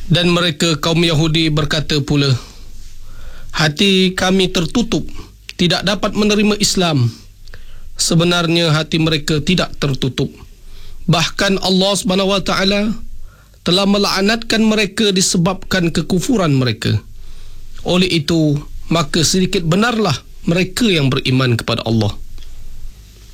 Dan mereka kaum Yahudi berkata pula, hati kami tertutup, tidak dapat menerima Islam. Sebenarnya hati mereka tidak tertutup. Bahkan Allah SWT telah melaknatkan mereka disebabkan kekufuran mereka. Oleh itu, maka sedikit benarlah mereka yang beriman kepada Allah.